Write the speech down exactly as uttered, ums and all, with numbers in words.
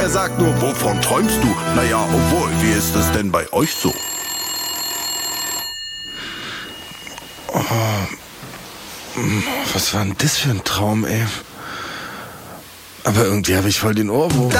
Er sagt nur, wovon träumst du? Naja, obwohl, wie ist es denn bei euch so? Oh, was war denn das für ein Traum, ey? Aber irgendwie habe ich voll den Ohrwurm.